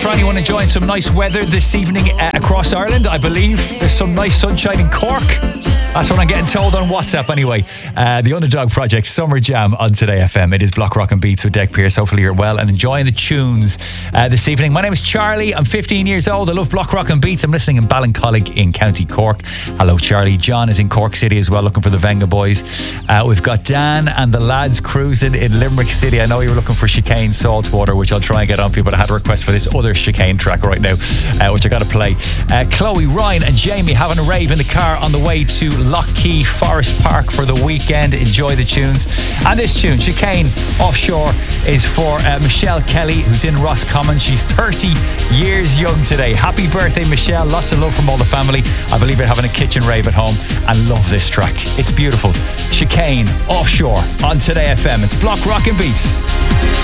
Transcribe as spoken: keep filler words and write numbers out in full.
for anyone enjoying some nice weather this evening uh, across Ireland. I believe there's some nice sunshine in Cork. That's what I'm getting told on WhatsApp anyway. Uh, the Underdog Project Summer Jam on Today F M. It is Block Rock and Beats with Dec Pearce. Hopefully you're well and enjoying the tunes uh, this evening. My name is Charlie. I'm fifteen years old. I love Block Rock and Beats. I'm listening in Ballincollig in County Cork. Hello, Charlie. John is in Cork City as well, looking for the Venga Boys. Uh, we've got Dan and the lads cruising in Limerick City. I know you were looking for Chicane Saltwater, which I'll try and get on for you, but I had a request for this other Chicane track right now, uh, which I got to play. Uh, Chloe, Ryan and Jamie having a rave in the car on the way to Lockheed Forest Park for the weekend. Enjoy the tunes. And this tune, Chicane Offshore, is for uh, Michelle Kelly, who's in Roscommon. She's thirty years young today. Happy birthday, Michelle. Lots of love from all the family. I believe you're having a kitchen rave at home and love this track. It's beautiful. Chicane Offshore on Today F M. It's Block Rock and Beats.